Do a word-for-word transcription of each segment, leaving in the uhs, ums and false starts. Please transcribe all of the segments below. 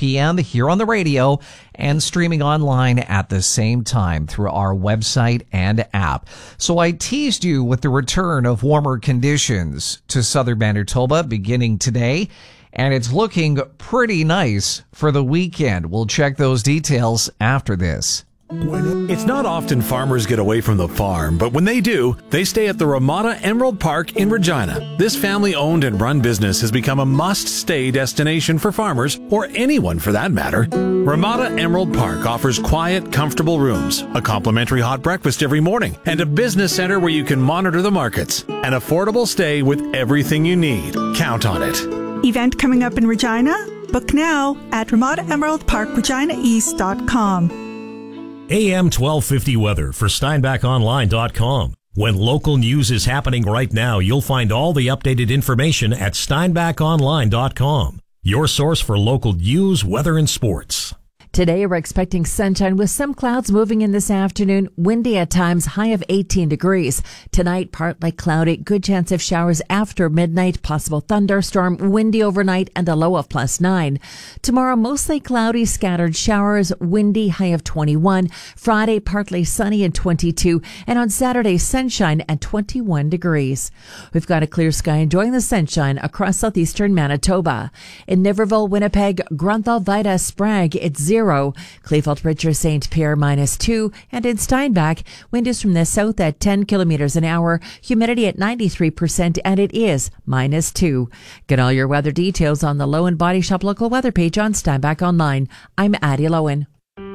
p.m. here on the radio and streaming online at the same time through our website and app. So I teased you with the return of warmer conditions to southern Manitoba beginning today, and it's looking pretty nice for the weekend. We'll check those details after this. It's not often farmers get away from the farm, but when they do, they stay at the Ramada Emerald Park in Regina. This family-owned and run business has become a must-stay destination for farmers, or anyone for that matter. Ramada Emerald Park offers quiet, comfortable rooms, a complimentary hot breakfast every morning, and a business center where you can monitor the markets. An affordable stay with everything you need. Count on it. Event coming up in Regina? Book now at ramada emerald park regina east dot com. A M twelve fifty weather for steinbach online dot com. When local news is happening right now, you'll find all the updated information at steinbach online dot com. Your source for local news, weather, and sports. Today, we're expecting sunshine with some clouds moving in this afternoon. Windy at times, high of eighteen degrees. Tonight, partly cloudy. Good chance of showers after midnight. Possible thunderstorm. Windy overnight and a low of plus nine. Tomorrow, mostly cloudy, scattered showers. Windy, high of twenty-one. Friday, partly sunny and twenty-two. And on Saturday, sunshine at twenty-one degrees. We've got a clear sky enjoying the sunshine across southeastern Manitoba. In Niverville, Winnipeg, Grunthal, Vida, Sprague, it's zero. Kleefeld, Richard, Saint Pierre, minus two. And in Steinbach, wind is from the south at ten kilometers an hour. Humidity at ninety-three percent, and it is minus two. Get all your weather details on the Lowen Body Shop local weather page on Steinbach Online. I'm Addie Lowen.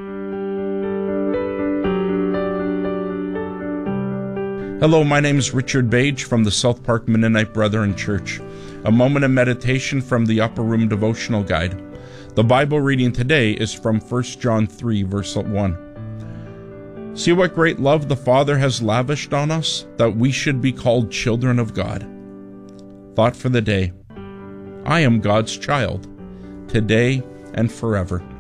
Hello, my name is Richard Bage from the South Park Mennonite Brethren Church. A moment of meditation from the Upper Room Devotional Guide. The Bible reading today is from First John three, verse one. See what great love the Father has lavished on us, that we should be called children of God. Thought for the day. I am God's child, today and forever.